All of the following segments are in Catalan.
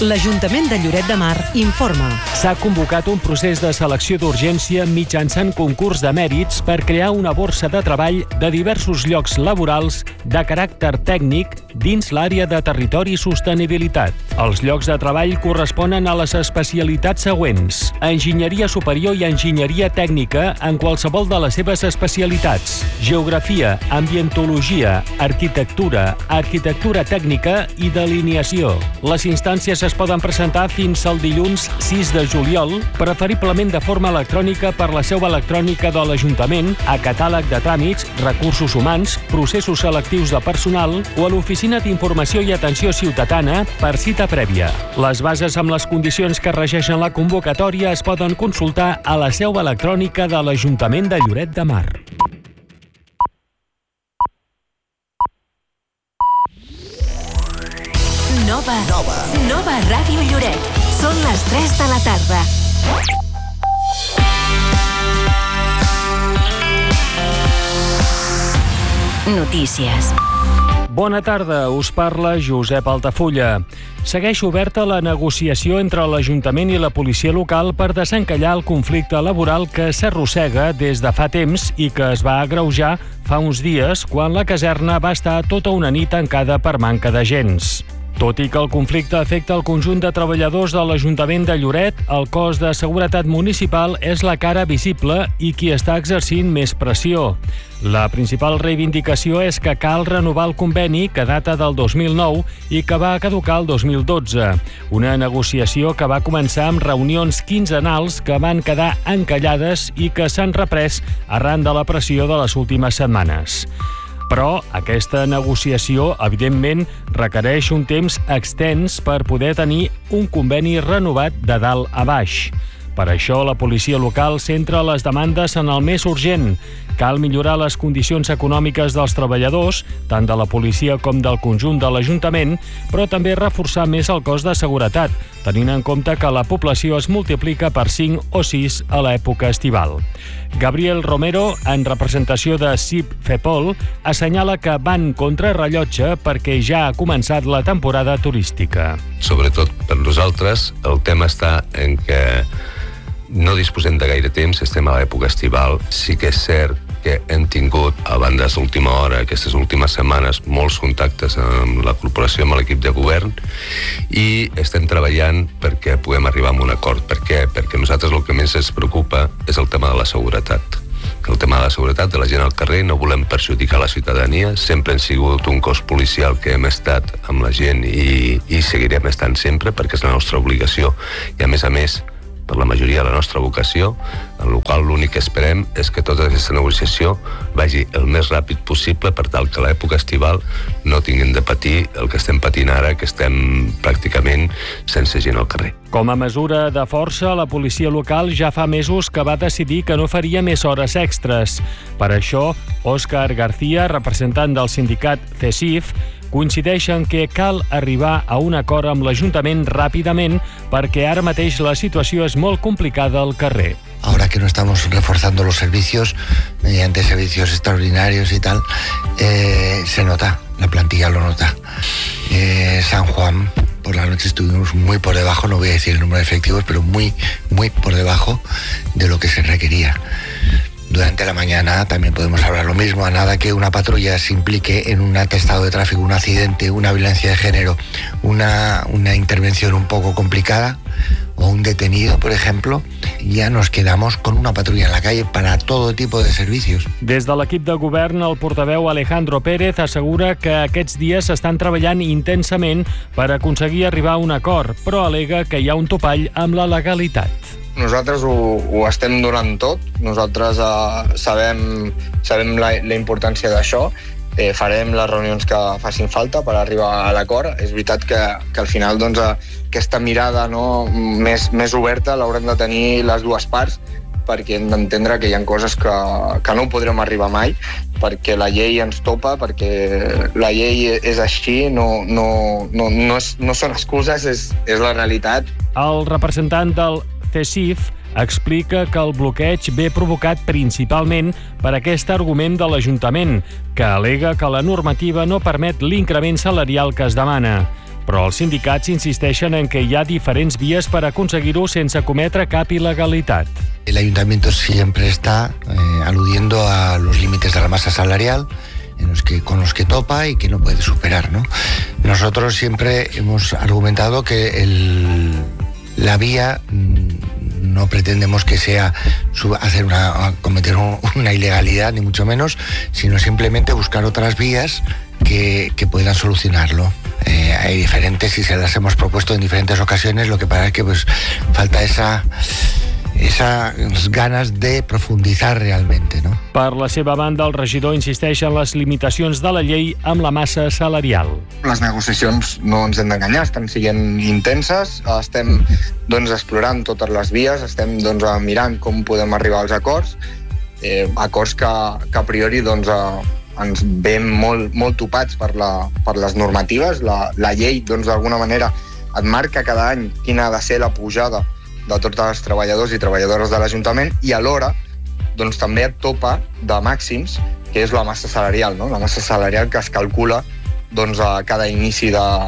L'Ajuntament de Lloret de Mar informa. S'ha convocat un procés de selecció d'urgència mitjançant concurs de mèrits per crear una borsa de treball de diversos llocs laborals de caràcter tècnic dins l'àrea de territori i sostenibilitat. Els llocs de treball corresponen a les especialitats següents: enginyeria superior i enginyeria tècnica en qualsevol de les seves especialitats, geografia, ambientologia, arquitectura, arquitectura tècnica i delineació. Les instàncies es poden presentar fins al dilluns 6 de juliol, preferiblement de forma electrònica per la seu electrònica de l'Ajuntament, a catàleg de tràmits, recursos humans, processos selectius de personal o a l'Oficina d'Informació i Atenció Ciutadana per cita prèvia. Les bases amb les condicions que regeixen la convocatòria es poden consultar a la seu electrònica de l'Ajuntament de Lloret de Mar. Nova Ràdio Lloret. Són les 3 de la tarda. Notícies. Bona tarda, us parla Josep Altafulla. Segueix oberta la negociació entre l'Ajuntament i la policia local per desencallar el conflicte laboral que s'arrossega des de fa temps i que es va agreujar fa uns dies quan la caserna va estar tota una nit tancada per manca d'agents. Tot i que el conflicte afecta el conjunt de treballadors de l'Ajuntament de Lloret, el cos de seguretat municipal és la cara visible i qui està exercint més pressió. La principal reivindicació és que cal renovar el conveni que data del 2009 i que va caducar el 2012. Una negociació que va començar amb reunions quinzenals que van quedar encallades i que s'han reprès arran de la pressió de les últimes setmanes. Però aquesta negociació, evidentment, requereix un temps extens per poder tenir un conveni renovat de dalt a baix. Per això, la policia local centra les demandes en el més urgent. Cal millorar les condicions econòmiques dels treballadors, tant de la policia com del conjunt de l'Ajuntament, però també reforçar més el cos de seguretat, tenint en compte que la població es multiplica per 5 o 6 a l'època estival. Gabriel Romero, en representació de CIP FEPOL, assenyala que van contra rellotge perquè ja ha començat la temporada turística. Sobretot per nosaltres, el tema està en que no disposem de gaire temps, estem a l'època estival. Sí que és cert que hem tingut, a banda d'última hora, aquestes últimes setmanes, molts contactes amb la corporació, amb l'equip de govern, i estem treballant perquè puguem arribar a un acord. Per què? Perquè a nosaltres el que més ens preocupa és el tema de la seguretat. El tema de la seguretat de la gent al carrer, no volem perjudicar la ciutadania, sempre hem sigut un cos policial que hem estat amb la gent i seguirem estant sempre perquè és la nostra obligació i a més, per la majoria de la nostra vocació, en la qual l'únic que esperem és que tota aquesta negociació vagi el més ràpid possible per tal que a l'època estival no tinguin de patir el que estem patint ara, que estem pràcticament sense gent al carrer. Com a mesura de força, la policia local ja fa mesos que va decidir que no faria més hores extres. Per això, Òscar García, representant del sindicat CESIF, coincideix en que cal arribar a un acord amb l'Ajuntament ràpidament perquè ara mateix la situació és molt complicada al carrer. Ahora que no estamos reforzando los servicios mediante servicios extraordinarios y tal, se nota, la plantilla lo nota. San Juan, por la noche estuvimos muy por debajo, no voy a decir el número de efectivos, pero muy por debajo de lo que se requería. Durante la mañana también podemos hablar lo mismo, a nada que una patrulla se implique en un atestado de tráfico, un accidente, una violencia de género, una intervención un poco complicada o un detenido, por ejemplo, ja nos quedamos con una patrulla en la calle para todo tipo de servicios. Des de l'equip de govern, el portaveu Alejandro Pérez assegura que aquests dies s'estan treballant intensament per aconseguir arribar a un acord, però al·lega que hi ha un topall amb la legalitat. Nosaltres ho estem donant tot, nosaltres sabem la importància d'això, farem les reunions que facin falta per arribar a l'acord. És veritat que al final doncs, aquesta mirada més oberta l'haurem de tenir les dues parts, perquè hem d'entendre que hi ha coses que no podrem arribar mai, perquè la llei ens topa, perquè la llei és així, no són excuses, és la realitat. El representant del CESIF explica que el bloqueig ve provocat principalment per aquest argument de l'Ajuntament, que al·lega que la normativa no permet l'increment salarial que es demana. però els sindicats insisteixen en que hi ha diferents vies per aconseguir-ho sense cometre cap il·legalitat. El ayuntamiento siempre está aludiendo a los límites de la masa salarial con los que topa y que no puede superar, ¿no? Nosotros siempre hemos argumentado que la vía no pretendemos que sea cometer una ilegalidad, ni mucho menos, sino simplemente buscar otras vías que puedan solucionarlo. Hay diferentes y se las hemos propuesto en diferentes ocasiones, lo que pasa es que pues falta esas ganes de profunditzar realment, no? Per la seva banda, el regidor insisteix en les limitacions de la llei amb la massa salarial. Les negociacions, no ens hem d'enganyar, estan sent intenses, estem explorant totes les vies, estem mirant com podem arribar als acords, acords que a priori ens veiem molt topats per les normatives. La llei, d'alguna manera, et marca cada any quina ha de ser la pujada de tots els treballadors i treballadores de l'Ajuntament i alhora també et topa de màxims, que és la massa salarial, no? La massa salarial que es calcula a cada inici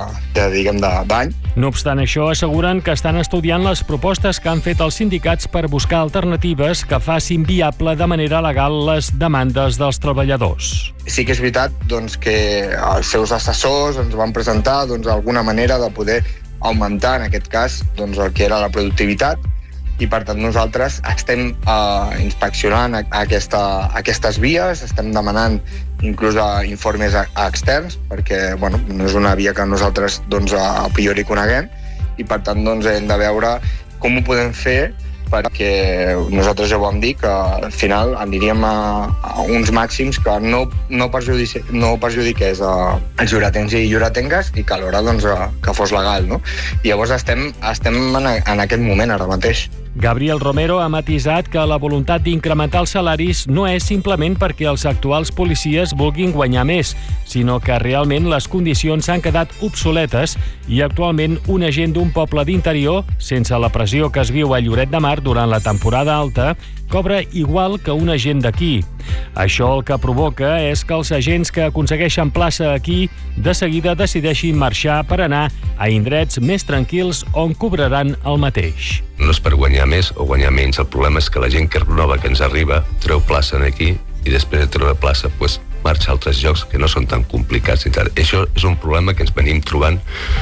d'any. No obstant això, asseguren que estan estudiant les propostes que han fet els sindicats per buscar alternatives que facin viable de manera legal les demandes dels treballadors. Sí que és veritat que els seus assessors ens van presentar alguna manera de poder augmentar, en aquest cas, el que era la productivitat, i per tant nosaltres estem inspeccionant aquestes vies, estem demanant inclús informes externs, perquè no és una via que nosaltres a priori coneguem, i per tant hem de veure com ho podem fer, perquè nosaltres ja ho vam dir, que al final aniríem a uns màxims que no perjudiqués els lloretencs i lloretengues i que alhora que fos legal, no? I llavors estem en aquest moment ara mateix. Gabriel Romero ha matisat que la voluntat d'incrementar els salaris no és simplement perquè els actuals policies vulguin guanyar més, sinó que realment les condicions s'han quedat obsoletes i actualment un agent d'un poble d'interior, sense la pressió que es viu a Lloret de Mar durant la temporada alta, cobra igual que un agent d'aquí. Això el que provoca és que els agents que aconsegueixen plaça aquí de seguida decideixin marxar per anar a indrets més tranquils on cobraran el mateix. No és per guanyar més o guanyar menys, el problema és que la gent que nova que ens arriba treu plaça aquí i després de treure plaça marxa a altres llocs que no són tan complicats i tal. Això és un problema que ens venim trobant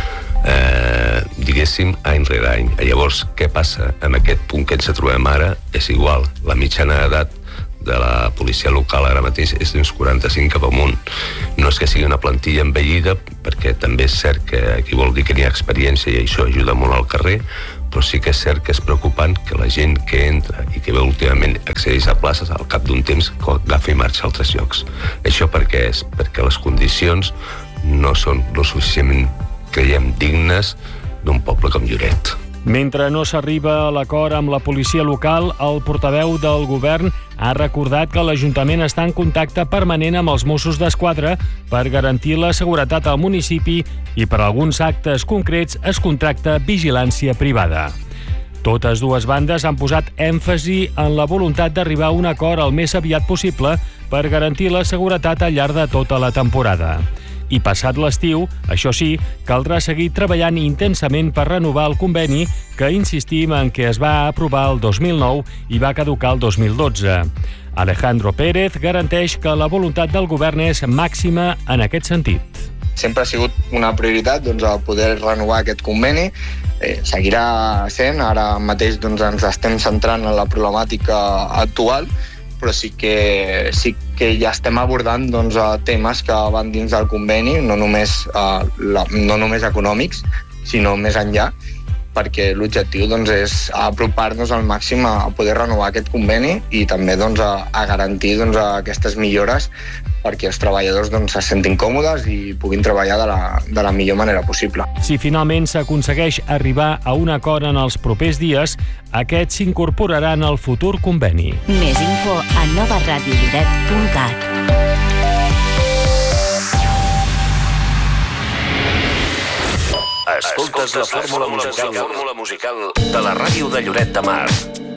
diguéssim, any rere any. Llavors, què passa? En aquest punt que ens trobem ara és igual. La mitjana d'edat de la policia local ara mateix és d'uns 45 cap amunt. No és que sigui una plantilla envellida, perquè també és cert que aquí vol dir que n'hi ha experiència i això ajuda molt al carrer, però sí que és cert que és preocupant que la gent que entra i que últimament accedeix a places al cap d'un temps agafa i marxa a altres llocs. Això per què és? Perquè les condicions no són lo suficientment, creiem, dignes d'un poble com Lloret. Mentre no s'arriba a l'acord amb la policia local, el portaveu del govern ha recordat que l'Ajuntament està en contacte permanent amb els Mossos d'Esquadra per garantir la seguretat al municipi i per alguns actes concrets es contracta vigilància privada. Totes dues bandes han posat èmfasi en la voluntat d'arribar a un acord el més aviat possible per garantir la seguretat al llarg de tota la temporada. I passat l'estiu, això sí, caldrà seguir treballant intensament per renovar el conveni que insistim en què es va aprovar el 2009 i va caducar el 2012. Alejandro Pérez garanteix que la voluntat del govern és màxima en aquest sentit. Sempre ha sigut una prioritat poder renovar aquest conveni. Seguirà sent, ara mateix ens estem centrant en la problemàtica actual, però sí que ja estem abordant temes que van dins del conveni, no només econòmics, sinó més enllà, perquè l'objectiu és apropar-nos al màxim a poder renovar aquest conveni i també a garantir aquestes millores perquè els treballadors se sentin còmodes i puguin treballar de la millor manera possible. Si finalment s'aconsegueix arribar a un acord en els propers dies, aquest s'incorporarà en el futur conveni. Més info a novaradiolloret.cat. Escoltes la fórmula musical de la ràdio de Lloret de Mar.